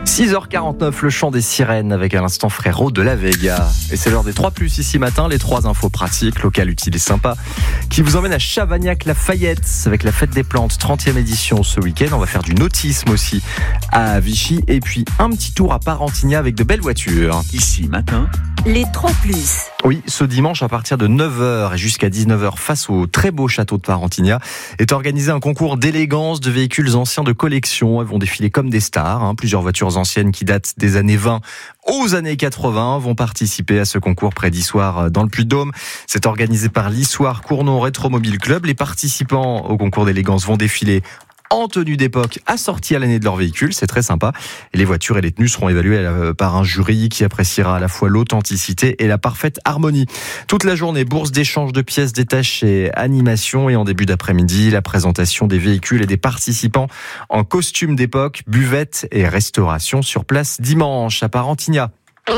6h49, le chant des sirènes avec à l'instant Frérot de la Vega. Et c'est l'heure des 3+, ici matin, les 3 infos pratiques, locales, utiles et sympas, qui vous emmènent à Chavagnac-Lafayette avec la fête des plantes, 30e édition ce week-end. On va faire du nautisme aussi à Vichy et puis un petit tour à Parentigna avec de belles voitures. Ici matin, les 3+. Oui, ce dimanche à partir de 9h et jusqu'à 19h face au très beau château de Parentigna est organisé un concours d'élégance de véhicules anciens de collection. Elles vont défiler comme des stars. Plusieurs voitures anciennes qui datent des années 20 aux années 80 vont participer à ce concours près d'Issoire dans le Puy-de-Dôme. C'est organisé par l'Issoire Cournon Rétromobile Club. Les participants au concours d'élégance vont défiler en tenue d'époque, assortie à l'année de leur véhicule, c'est très sympa. Et les voitures et les tenues seront évaluées par un jury qui appréciera à la fois l'authenticité et la parfaite harmonie. Toute la journée, bourse d'échange de pièces détachées, animation et en début d'après-midi, la présentation des véhicules et des participants en costume d'époque, buvette et restauration sur place dimanche à Parentigna.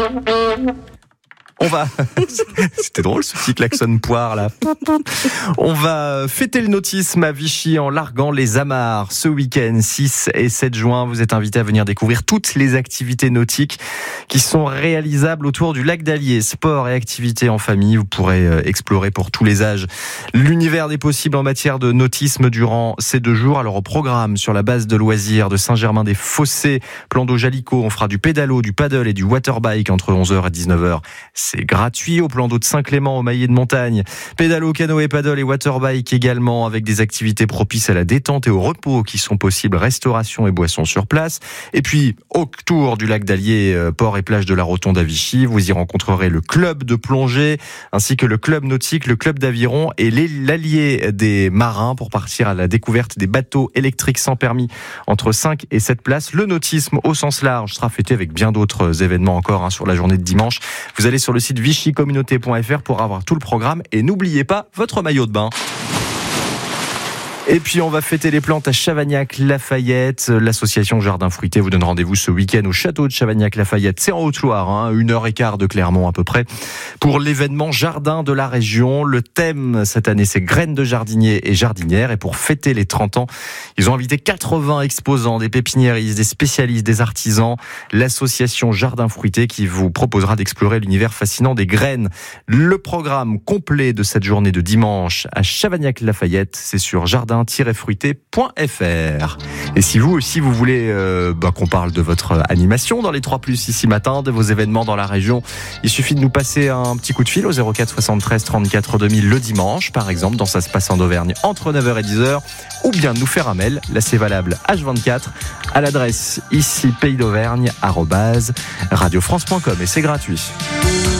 C'était drôle ce petit klaxon poire là. On va fêter le nautisme à Vichy en larguant les amarres. Ce week-end, 6 et 7 juin, vous êtes invités à venir découvrir toutes les activités nautiques qui sont réalisables autour du lac d'Allier. Sport et activités en famille, vous pourrez explorer pour tous les âges l'univers des possibles en matière de nautisme durant ces 2 jours. Alors au programme, sur la base de loisirs de Saint-Germain-des-Fossés, plan d'eau Jalico, on fera du pédalo, du paddle et du waterbike entre 11h et 19h. C'est gratuit. Au plan d'eau de Saint-Clément, au Maillet de Montagne, pédalo, canoë, paddle et waterbike également, avec des activités propices à la détente et au repos qui sont possibles, restauration et boissons sur place. Et puis, autour du lac d'Allier, port et plage de la Rotonde à Vichy, vous y rencontrerez le club de plongée, ainsi que le club nautique, le club d'aviron et l'allier des marins pour partir à la découverte des bateaux électriques sans permis entre 5 et 7 places. Le nautisme au sens large sera fêté avec bien d'autres événements encore sur la journée de dimanche. Vous allez sur le site vichycommunauté.fr pour avoir tout le programme et n'oubliez pas votre maillot de bain. Et puis on va fêter les plantes à Chavagnac-Lafayette. L'association Jardin Fruité vous donne rendez-vous ce week-end au château de Chavagnac-Lafayette. C'est en Haute-Loire, 1h15 de Clermont à peu près, pour l'événement Jardin de la région. Le thème cette année, c'est graines de jardiniers et jardinières. Et pour fêter les 30 ans, ils ont invité 80 exposants, des pépiniéristes, des spécialistes, des artisans. L'association Jardin Fruité qui vous proposera d'explorer l'univers fascinant des graines. Le programme complet de cette journée de dimanche à Chavagnac-Lafayette, c'est sur jardin-fruité.fr. Et si vous aussi vous voulez qu'on parle de votre animation dans les 3+, ici matin, de vos événements dans la région, il suffit de nous passer un petit coup de fil au 04 73 34 2000 le dimanche, par exemple, dans Ça se passe en Auvergne entre 9h et 10h, ou bien de nous faire un mail, là c'est valable H24, à l'adresse ici pays d'Auvergne @radiofrance.com, et c'est gratuit.